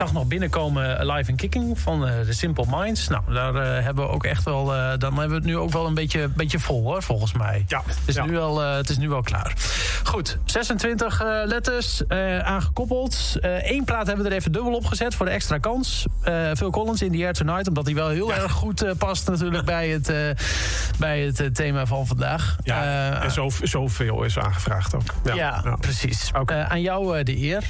zag nog binnenkomen Alive and Kicking van The Simple Minds. Nou, daar hebben we ook echt wel... dan hebben we het nu ook wel een beetje vol, hoor, volgens mij. Ja. Het is nu wel klaar. Goed, 26 letters aangekoppeld. 1 plaat hebben we er even dubbel op gezet voor de extra kans. Phil Collins, In The Air Tonight. Omdat hij wel heel erg goed past natuurlijk bij het thema van vandaag. Ja, en zoveel is aangevraagd ook. Ja, precies. Okay. Aan jou de eer.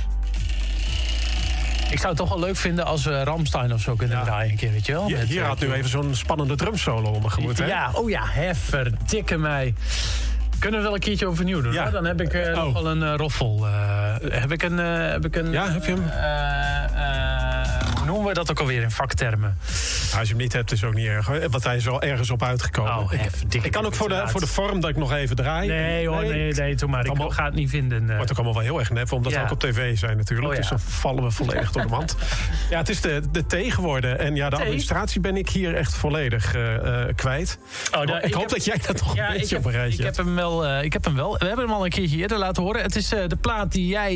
Ik zou het toch wel leuk vinden als we Rammstein of zo kunnen draaien een keer, weet je wel? Hier had nu even zo'n spannende drumsolo onder gemoeten, hè? Ja, verdikke mij. Kunnen we wel een keertje overnieuw doen? Ja. Dan heb ik nog wel een roffel. Heb ik een... Ja, heb je hem? Hoe noemen we dat ook alweer in vaktermen? Als je hem niet hebt, is ook niet erg. Want hij is wel ergens op uitgekomen. Ik kan ook voor de vorm dat ik nog even draai. Nee, doe maar. Ik ga het niet vinden. Wordt ook allemaal wel heel erg nep, omdat we ook op tv zijn natuurlijk. Dus dan vallen we volledig door de mand. Ja, het is de T geworden. En de administratie ben ik hier echt volledig kwijt. Ik hoop dat jij dat nog een beetje op een rijtje hebt. Ik heb hem wel. We hebben hem al een keertje eerder laten horen. Het is de plaat die jij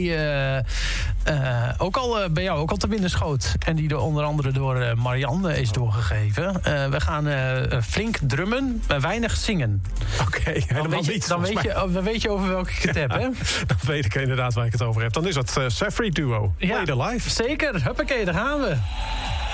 bij jou ook al te binnen schoot. En die onder andere door Marianne is doorgegeven. We gaan flink drummen, maar weinig zingen. Oké, helemaal niet. Dan weet je over welke ik het heb, hè? Dan weet ik inderdaad waar ik het over heb. Dan is dat Safri Duo. Play the Live. Zeker. Huppakee, daar gaan we.